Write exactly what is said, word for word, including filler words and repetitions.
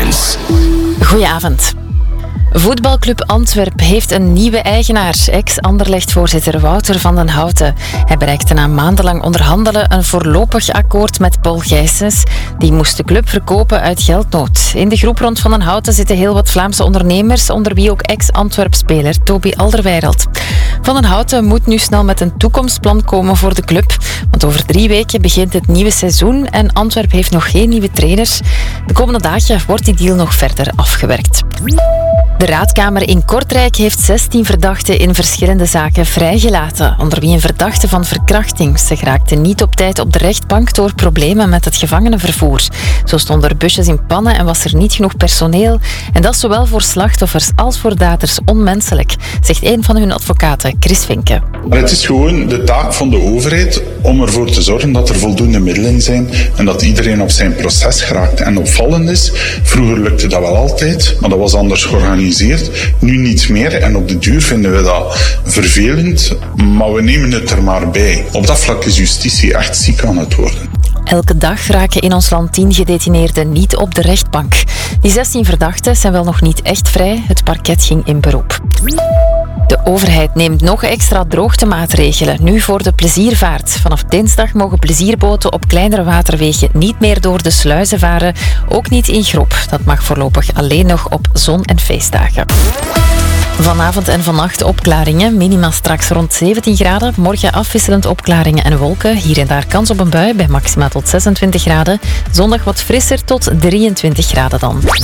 Voice. Goedenavond. Voetbalclub Antwerp heeft een nieuwe eigenaar, ex-Anderlecht-voorzitter Wouter van den Houten. Hij bereikte na maandenlang onderhandelen een voorlopig akkoord met Paul Gijsens. Die moest de club verkopen uit geldnood. In de groep rond Van den Houten zitten heel wat Vlaamse ondernemers, onder wie ook ex-Antwerp-speler Toby Alderweireld. Van den Houten moet nu snel met een toekomstplan komen voor de club. Want over drie weken begint het nieuwe seizoen en Antwerp heeft nog geen nieuwe trainers. De komende dagen wordt die deal nog verder afgewerkt. De raadkamer in Kortrijk heeft zestien verdachten in verschillende zaken vrijgelaten, onder wie een verdachte van verkrachting. Ze geraakten niet op tijd op de rechtbank door problemen met het gevangenenvervoer. Zo stonden er busjes in pannen en was er niet genoeg personeel. En dat is zowel voor slachtoffers als voor daders onmenselijk, zegt een van hun advocaten, Chris Vinke. Maar het is gewoon de taak van de overheid om ervoor te zorgen dat er voldoende middelen zijn en dat iedereen op zijn proces geraakt. En opvallend is, vroeger lukte dat wel altijd, maar dat was anders georganiseerd. Nu niet meer en op de duur vinden we dat vervelend, maar we nemen het er maar bij. Op dat vlak is justitie echt ziek aan het worden. Elke dag raken in ons land tien gedetineerden niet op de rechtbank. Die zestien verdachten zijn wel nog niet echt vrij. Het parket ging in beroep. De overheid neemt nog extra droogtemaatregelen, nu voor de pleziervaart. Vanaf dinsdag mogen plezierboten op kleinere waterwegen niet meer door de sluizen varen, ook niet in Grop. Dat mag voorlopig alleen nog op zon- en feestdagen. Vanavond en vannacht opklaringen, minima straks rond zeventien graden. Morgen afwisselend opklaringen en wolken. Hier en daar kans op een bui bij maxima tot zesentwintig graden. Zondag wat frisser tot drieëntwintig graden dan.